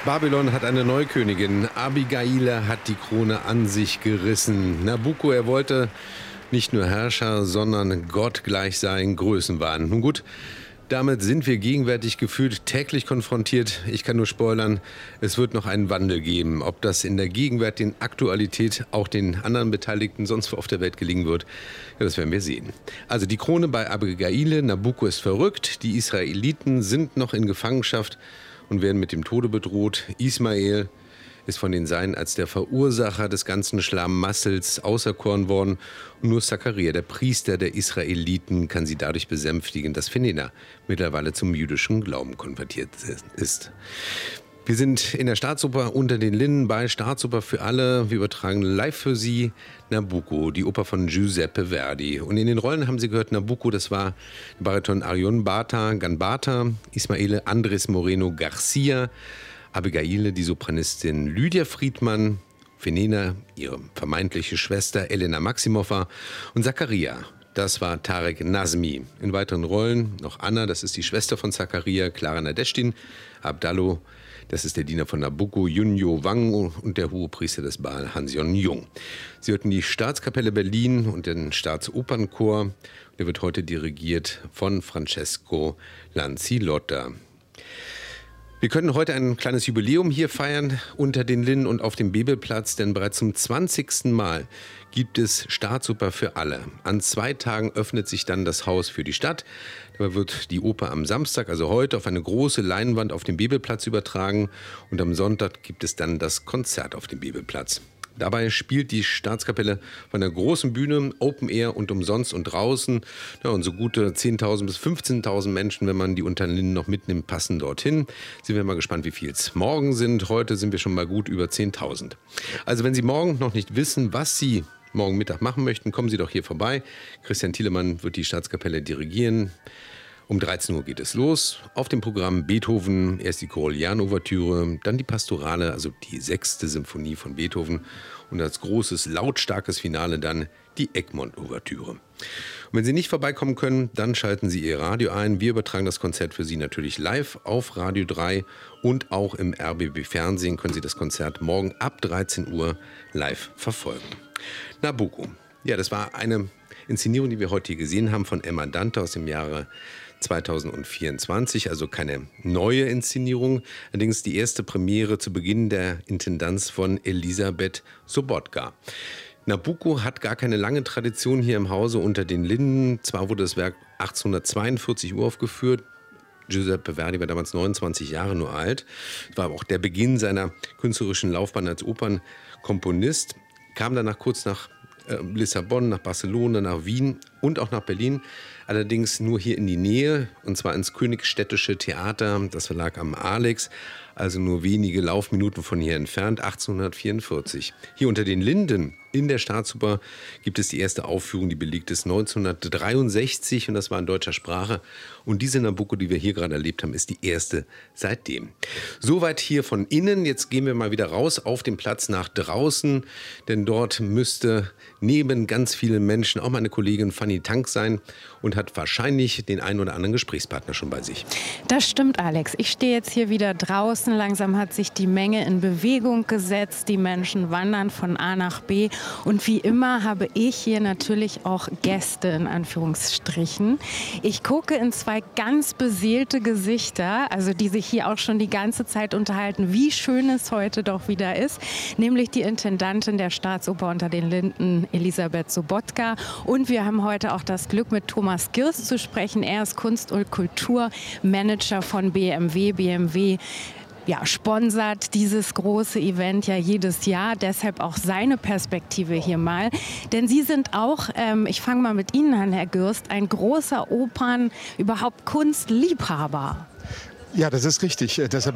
Babylon hat eine neue Königin. Abigail hat die Krone an sich gerissen. Nabucco, er wollte nicht nur Herrscher, sondern Gott gleich sein, Größenwahn. Nun gut, damit sind wir gegenwärtig gefühlt täglich konfrontiert. Ich kann nur spoilern, es wird noch einen Wandel geben. Ob das in der gegenwärtigen Aktualität auch den anderen Beteiligten sonst wo auf der Welt gelingen wird, ja, das werden wir sehen. Also die Krone bei Abigail, Nabucco ist verrückt, die Israeliten sind noch in Gefangenschaft und werden mit dem Tode bedroht. Ismael ist von den Seinen als der Verursacher des ganzen Schlamassels auserkoren worden. Und nur Zacharia, der Priester der Israeliten, kann sie dadurch besänftigen, dass Fenena mittlerweile zum jüdischen Glauben konvertiert ist. Wir sind in der Staatsoper Unter den Linden bei Staatsoper für alle. Wir übertragen live für Sie Nabucco, die Oper von Giuseppe Verdi. Und in den Rollen haben Sie gehört, Nabucco, das war der Bariton Arion Gambata, Ismaele Andres Moreno Garcia, Abigail, die Sopranistin Lydia Friedmann, Fenena, ihre vermeintliche Schwester Elena Maximova und Zacharia, das war Tarek Nazmi. In weiteren Rollen noch Anna, das ist die Schwester von Zacharia, Clara Nadeshtin, Abdallo, das ist der Diener von Nabucco, Yunyo Wang und der Hohepriester des Baal, Hansion Jung. Sie hörten die Staatskapelle Berlin und den Staatsopernchor. Der wird heute dirigiert von Francesco Lanzilotta. Wir können heute ein kleines Jubiläum hier feiern unter den Linden und auf dem Bebelplatz, denn bereits zum 20. Mal gibt es Staatsoper für alle. An 2 Tagen öffnet sich dann das Haus für die Stadt. Dabei wird die Oper am Samstag, also heute, auf eine große Leinwand auf dem Bebelplatz übertragen und am Sonntag gibt es dann das Konzert auf dem Bebelplatz. Dabei spielt die Staatskapelle von der großen Bühne, Open Air und umsonst und draußen. Ja, und so gute 10.000 bis 15.000 Menschen, wenn man die Unter den Linden noch mitnimmt, passen dorthin. Sind wir mal gespannt, wie viel es morgen sind. Heute sind wir schon mal gut über 10.000. Also wenn Sie morgen noch nicht wissen, was Sie morgen Mittag machen möchten, kommen Sie doch hier vorbei. Christian Thielemann wird die Staatskapelle dirigieren. Um 13 Uhr geht es los. Auf dem Programm Beethoven, erst die Korollian-Ouvertüre, dann die Pastorale, also die 6. Symphonie von Beethoven und als großes, lautstarkes Finale dann die Egmont-Ouvertüre. Und wenn Sie nicht vorbeikommen können, dann schalten Sie Ihr Radio ein. Wir übertragen das Konzert für Sie natürlich live auf Radio 3 und auch im RBB Fernsehen können Sie das Konzert morgen ab 13 Uhr live verfolgen. Nabucco. Ja, das war eine Inszenierung, die wir heute hier gesehen haben von Emma Dante aus dem Jahre 2024, also keine neue Inszenierung, allerdings die erste Premiere zu Beginn der Intendanz von Elisabeth Sobotka. Nabucco hat gar keine lange Tradition hier im Hause Unter den Linden. Zwar wurde das Werk 1842 uraufgeführt, Giuseppe Verdi war damals 29 Jahre nur alt, es war aber auch der Beginn seiner künstlerischen Laufbahn als Opernkomponist, kam danach kurz nach Lissabon, nach Barcelona, nach Wien und auch nach Berlin. Allerdings nur hier in die Nähe, und zwar ins Königstädtische Theater. Das lag am Alex, also nur wenige Laufminuten von hier entfernt, 1844. Hier Unter den Linden in der Staatsoper gibt es die erste Aufführung, die belegt ist 1963 und das war in deutscher Sprache. Und diese Nabucco, die wir hier gerade erlebt haben, ist die erste seitdem. Soweit hier von innen. Jetzt gehen wir mal wieder raus auf den Platz nach draußen, denn dort müsste neben ganz vielen Menschen auch meine Kollegin Fanny Tank sein und hat wahrscheinlich den einen oder anderen Gesprächspartner schon bei sich. Das stimmt, Alex. Ich stehe jetzt hier wieder draußen. Langsam hat sich die Menge in Bewegung gesetzt. Die Menschen wandern von A nach B. Und wie immer habe ich hier natürlich auch Gäste in Anführungsstrichen. Ich gucke in 2 ganz beseelte Gesichter, also die sich hier auch schon die ganze Zeit unterhalten, wie schön es heute doch wieder ist. Nämlich die Intendantin der Staatsoper Unter den Linden, Elisabeth Sobotka. Und wir haben heute auch das Glück, mit Thomas Girst zu sprechen. Er ist Kunst- und Kulturmanager von BMW. BMW sponsert dieses große Event ja jedes Jahr. Deshalb auch seine Perspektive hier mal. Denn Sie sind auch, ich fange mal mit Ihnen an, Herr Girst, ein großer Opern-, überhaupt Kunstliebhaber. Ja, das ist richtig. Deshalb